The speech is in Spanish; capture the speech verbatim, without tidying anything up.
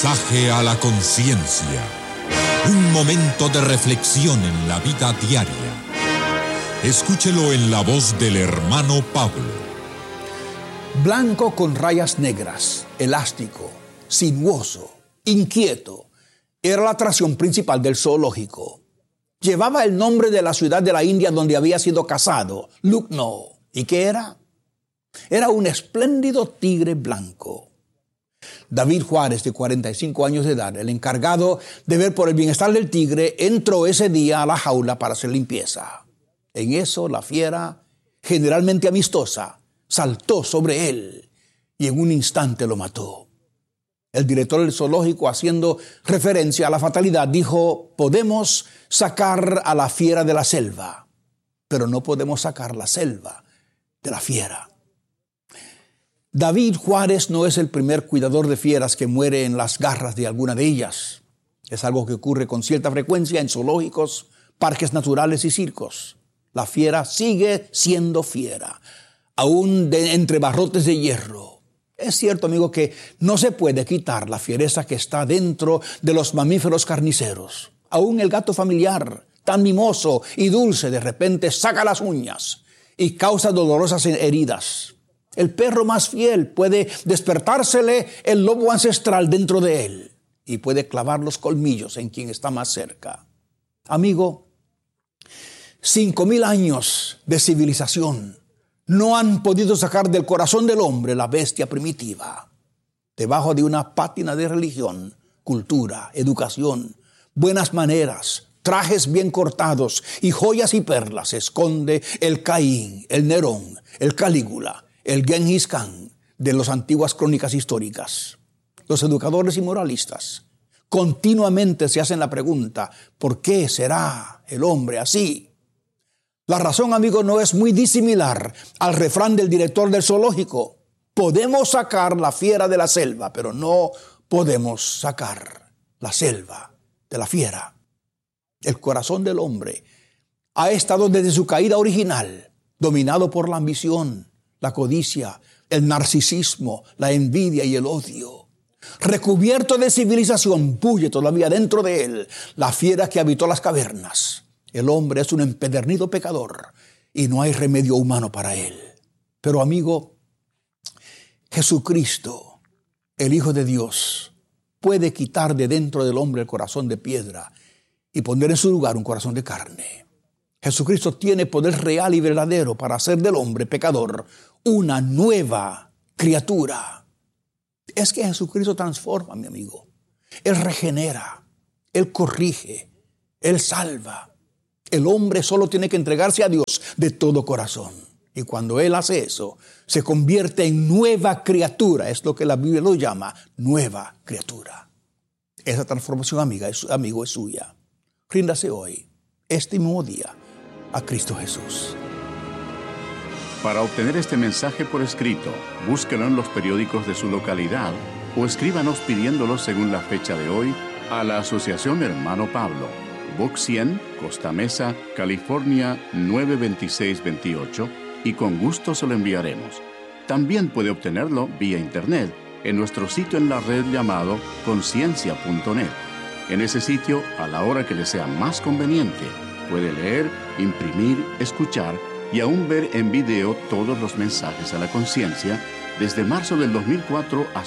Mensaje a la conciencia. Un momento de reflexión en la vida diaria. Escúchelo en la voz del hermano Pablo. Blanco con rayas negras, elástico, sinuoso, inquieto, era la atracción principal del zoológico. Llevaba el nombre de la ciudad de la India donde había sido cazado, Lucknow. ¿Y qué era? Era un espléndido tigre blanco. David Juárez, de cuarenta y cinco años de edad, el encargado de ver por el bienestar del tigre, entró ese día a la jaula para hacer limpieza. En eso, la fiera, generalmente amistosa, saltó sobre él y en un instante lo mató. El director del zoológico, haciendo referencia a la fatalidad, dijo: podemos sacar a la fiera de la selva, pero no podemos sacar la selva de la fiera. David Juárez no es el primer cuidador de fieras que muere en las garras de alguna de ellas. Es algo que ocurre con cierta frecuencia en zoológicos, parques naturales y circos. La fiera sigue siendo fiera, aún de entre barrotes de hierro. Es cierto, amigo, que no se puede quitar la fiereza que está dentro de los mamíferos carniceros. Aún el gato familiar, tan mimoso y dulce, de repente saca las uñas y causa dolorosas heridas. El perro más fiel puede despertársele el lobo ancestral dentro de él y puede clavar los colmillos en quien está más cerca. Amigo, cinco mil años de civilización no han podido sacar del corazón del hombre la bestia primitiva. Debajo de una pátina de religión, cultura, educación, buenas maneras, trajes bien cortados y joyas y perlas se esconde el Caín, el Nerón, el Calígula, el Genghis Khan de las antiguas crónicas históricas. Los educadores y moralistas continuamente se hacen la pregunta: ¿por qué será el hombre así? La razón, amigo, no es muy disimilar al refrán del director del zoológico: podemos sacar la fiera de la selva, pero no podemos sacar la selva de la fiera. El corazón del hombre ha estado desde su caída original dominado por la ambición, la codicia, el narcisismo, la envidia y el odio. Recubierto de civilización, bulle todavía dentro de él la fiera que habitó las cavernas. El hombre es un empedernido pecador y no hay remedio humano para él. Pero, amigo, Jesucristo, el Hijo de Dios, puede quitar de dentro del hombre el corazón de piedra y poner en su lugar un corazón de carne. Jesucristo tiene poder real y verdadero para hacer del hombre pecador una nueva criatura. Es que Jesucristo transforma, mi amigo. Él regenera, Él corrige, Él salva. El hombre solo tiene que entregarse a Dios de todo corazón. Y cuando Él hace eso, se convierte en nueva criatura. Es lo que la Biblia lo llama nueva criatura. Esa transformación, amiga, es, amigo, es suya. Ríndase hoy, este mismo día, a Cristo Jesús. Para obtener este mensaje por escrito, búsquelo en los periódicos de su localidad o escríbanos pidiéndolo según la fecha de hoy a la Asociación Hermano Pablo, Box cien, Costa Mesa, California nueve veintiséis veintiocho, y con gusto se lo enviaremos. También puede obtenerlo vía internet en nuestro sitio en la red llamado conciencia punto net. En ese sitio, a la hora que le sea más conveniente, puede leer, imprimir, escuchar y aún ver en video todos los mensajes a la conciencia desde marzo del dos mil cuatro hasta